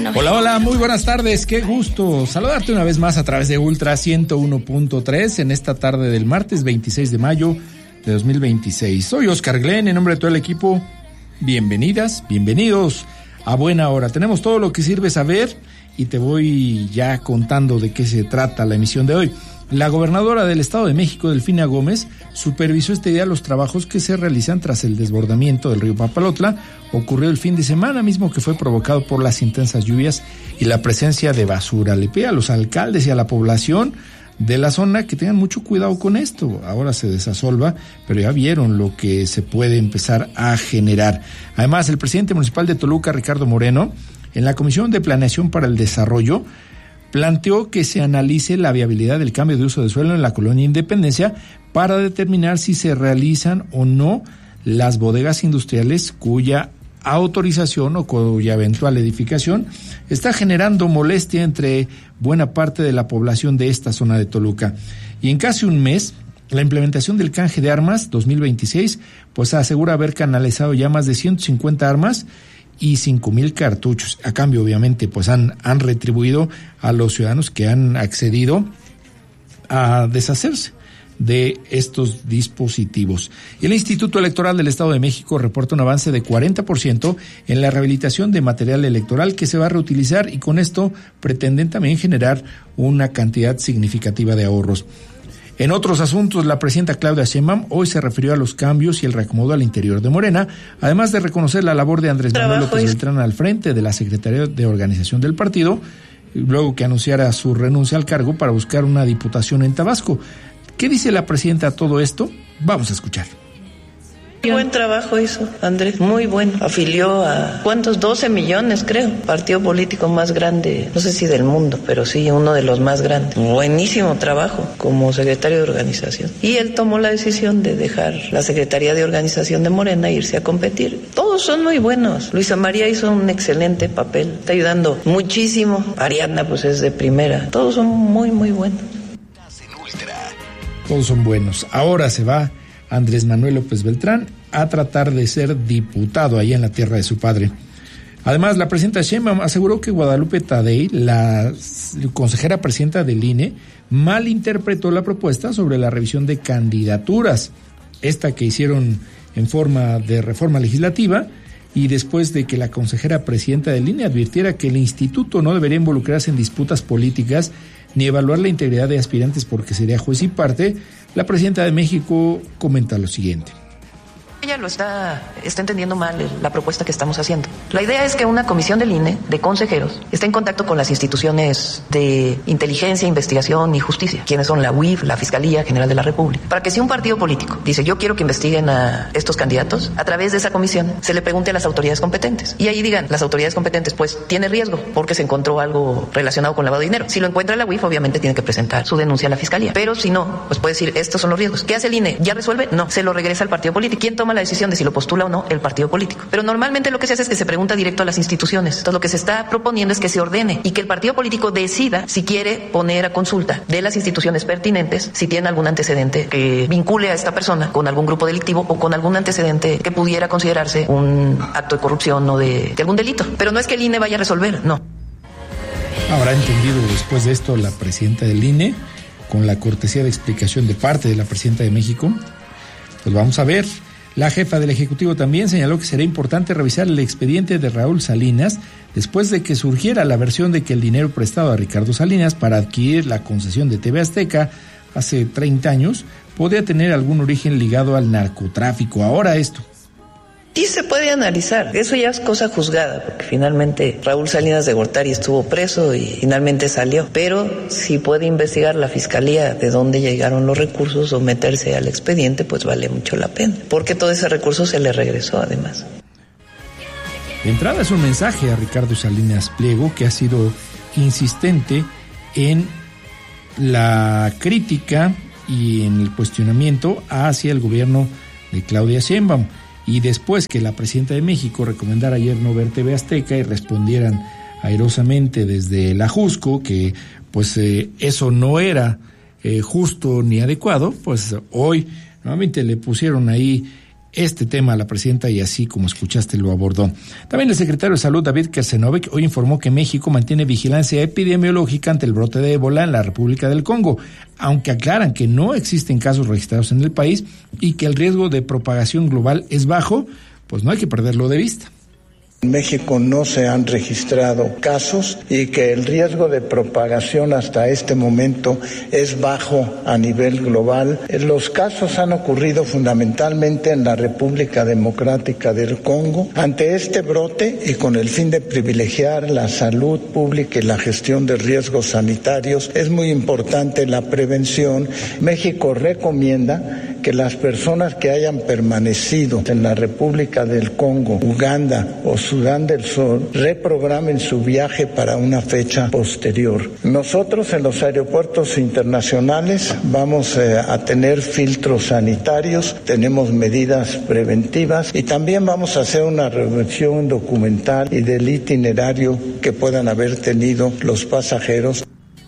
Hola, hola, muy buenas tardes, qué gusto saludarte una vez más a través de Ultra 101.3 en esta tarde del martes 26 de mayo de 2026. Soy Oscar Glenn, en nombre de todo el equipo, bienvenidas, bienvenidos a Buena Hora. Tenemos todo lo que sirve saber y te voy ya contando de qué se trata la emisión de hoy. La gobernadora del Estado de México, Delfina Gómez, supervisó este día los trabajos que se realizan tras el desbordamiento del río Papalotla. Ocurrió el fin de semana mismo, que fue provocado por las intensas lluvias y la presencia de basura. Le pide a los alcaldes y a la población de la zona que tengan mucho cuidado con esto. Ahora se desasolva, pero ya vieron lo que se puede empezar a generar. Además, el presidente municipal de Toluca, Ricardo Moreno, en la Comisión de Planeación para el Desarrollo, planteó que se analice la viabilidad del cambio de uso de suelo en la colonia Independencia para determinar si se realizan o no las bodegas industriales cuya autorización o cuya eventual edificación está generando molestia entre buena parte de la población de esta zona de Toluca. Y en casi un mes, la implementación del canje de armas 2026, pues asegura haber canalizado ya más de 150 armas y 5,000 cartuchos. A cambio, obviamente, pues han retribuido a los ciudadanos que han accedido a deshacerse de estos dispositivos. Y el Instituto Electoral del Estado de México reporta un avance de 40% en la rehabilitación de material electoral que se va a reutilizar, y con esto pretenden también generar una cantidad significativa de ahorros. En otros asuntos, la presidenta Claudia Sheinbaum hoy se refirió a los cambios y el reacomodo al interior de Morena, además de reconocer la labor de Andrés Manuel López Beltrán al frente de la Secretaría de Organización del partido, luego que anunciara su renuncia al cargo para buscar una diputación en Tabasco. ¿Qué dice la presidenta a todo esto? Vamos a escuchar. Buen trabajo hizo Andrés, muy bueno. Afilió a, ¿cuántos? 12 millones, creo. Partido político más grande, no sé si del mundo, pero sí uno de los más grandes. Buenísimo trabajo como secretario de organización. Y él tomó la decisión de dejar la Secretaría de Organización de Morena e irse a competir. Todos son muy buenos. Luisa María hizo un excelente papel, está ayudando muchísimo. Ariadna pues es de primera. Todos son muy, muy buenos. Todos son buenos. Ahora se va Andrés Manuel López Beltrán a tratar de ser diputado allá en la tierra de su padre. Además, la presidenta Sheinbaum aseguró que Guadalupe Tadei, la consejera presidenta del INE, malinterpretó la propuesta sobre la revisión de candidaturas, esta que hicieron en forma de reforma legislativa, y después de que la consejera presidenta del INE advirtiera que el instituto no debería involucrarse en disputas políticas ni evaluar la integridad de aspirantes porque sería juez y parte, la presidenta de México comenta lo siguiente. Ella lo está entendiendo mal la propuesta que estamos haciendo. La idea es que una comisión del INE, de consejeros, esté en contacto con las instituciones de inteligencia, investigación y justicia, quienes son la UIF, la Fiscalía General de la República, para que si un partido político dice yo quiero que investiguen a estos candidatos, a través de esa comisión se le pregunte a las autoridades competentes. Y ahí digan, las autoridades competentes, pues tiene riesgo porque se encontró algo relacionado con lavado de dinero. Si lo encuentra la UIF, obviamente tiene que presentar su denuncia a la Fiscalía. Pero si no, pues puede decir, estos son los riesgos. ¿Qué hace el INE? ¿Ya resuelve? No, se lo regresa al partido político. ¿Quién toma la decisión de si lo postula o no? El partido político. Pero normalmente lo que se hace es que se pregunta directo a las instituciones. Entonces lo que se está proponiendo es que se ordene y que el partido político decida si quiere poner a consulta de las instituciones pertinentes si tiene algún antecedente que vincule a esta persona con algún grupo delictivo o con algún antecedente que pudiera considerarse un acto de corrupción o de algún delito. Pero no es que el INE vaya a resolver, no. Habrá entendido después de esto la presidenta del INE, con la cortesía de explicación de parte de la presidenta de México. Pues vamos a ver. La jefa del Ejecutivo también señaló que será importante revisar el expediente de Raúl Salinas después de que surgiera la versión de que el dinero prestado a Ricardo Salinas para adquirir la concesión de TV Azteca hace 30 años podría tener algún origen ligado al narcotráfico. Ahora esto. Sí se puede analizar, eso ya es cosa juzgada, porque finalmente Raúl Salinas de Gortari estuvo preso y finalmente salió, pero si puede investigar la Fiscalía de dónde llegaron los recursos o meterse al expediente, pues vale mucho la pena, porque todo ese recurso se le regresó además. De entrada es un mensaje a Ricardo Salinas Pliego, que ha sido insistente en la crítica y en el cuestionamiento hacia el gobierno de Claudia Sheinbaum. Y después que la presidenta de México recomendara ayer no ver TV Azteca y respondieran airosamente desde la Jusco que pues eso no era justo ni adecuado, pues hoy nuevamente le pusieron ahí este tema a la presidenta y así como escuchaste lo abordó. También el secretario de Salud, David Kersenovich, hoy informó que México mantiene vigilancia epidemiológica ante el brote de ébola en la República del Congo, aunque aclaran que no existen casos registrados en el país y que el riesgo de propagación global es bajo, pues no hay que perderlo de vista. En México no se han registrado casos y que el riesgo de propagación hasta este momento es bajo a nivel global. Los casos han ocurrido fundamentalmente en la República Democrática del Congo. Ante este brote y con el fin de privilegiar la salud pública y la gestión de riesgos sanitarios, es muy importante la prevención. México recomienda que las personas que hayan permanecido en la República del Congo, Uganda o Sudán del Sur reprogramen su viaje para una fecha posterior. Nosotros en los aeropuertos internacionales vamos a tener filtros sanitarios, tenemos medidas preventivas y también vamos a hacer una revisión documental y del itinerario que puedan haber tenido los pasajeros.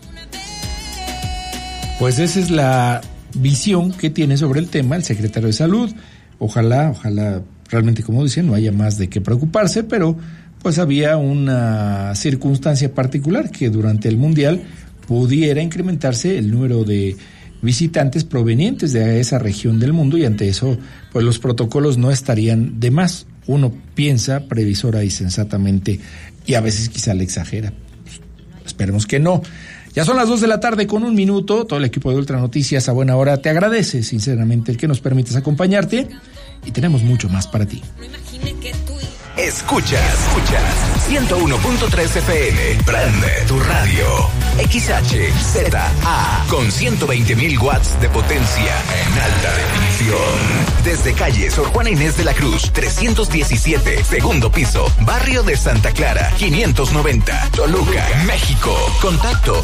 Pues esa es la visión que tiene sobre el tema el secretario de Salud. Ojalá realmente, como dicen, no haya más de qué preocuparse, pero pues había una circunstancia particular que durante el Mundial pudiera incrementarse el número de visitantes provenientes de esa región del mundo y ante eso pues los protocolos no estarían de más. Uno piensa previsora y sensatamente y a veces quizá le exagera. Pues, esperemos que no. Ya son las 2 de la tarde con 1 minuto. Todo el equipo de Ultra Noticias a buena hora te agradece sinceramente el que nos permitas acompañarte y tenemos mucho más para ti. Escuchas 101.3 FM. Prende tu radio. XHZA con 120.000 watts de potencia en alta definición. Desde calle Sor Juana Inés de la Cruz, 317, segundo piso, barrio de Santa Clara, 590, Toluca, México. Contacto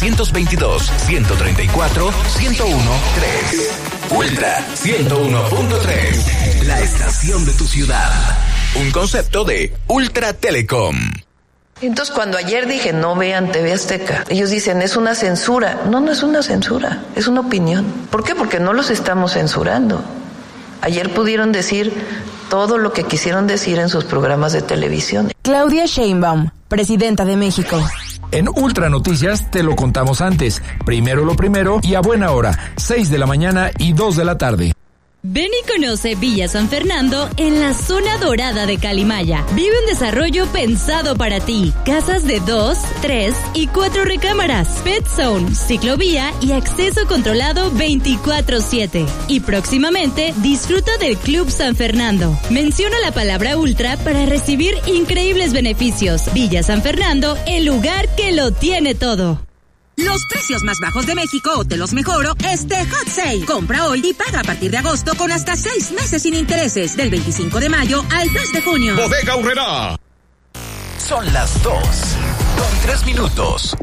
722-134-1013. Ultra 101.3. La estación de tu ciudad. Un concepto de Ultra Telecom. Entonces, cuando ayer dije no vean TV Azteca, ellos dicen es una censura. No es una censura, es una opinión. ¿Por qué? Porque no los estamos censurando. Ayer pudieron decir todo lo que quisieron decir en sus programas de televisión. Claudia Sheinbaum, presidenta de México. En Ultra Noticias te lo contamos antes. Primero lo primero y a buena hora, 6 de la mañana y 2 de la tarde. Ven y conoce Villa San Fernando en la zona dorada de Calimaya. Vive un desarrollo pensado para ti. Casas de 2, 3 y 4 recámaras. Pet Zone, ciclovía y acceso controlado 24/7. Y próximamente disfruta del Club San Fernando. Menciona la palabra Ultra para recibir increíbles beneficios. Villa San Fernando, el lugar que lo tiene todo. Los precios más bajos de México o te los mejoro este Hot Sale. Compra hoy y paga a partir de agosto con hasta 6 meses sin intereses. Del 25 de mayo al 2 de junio. Bodega Aurrerá. Son las 2 con 3 minutos.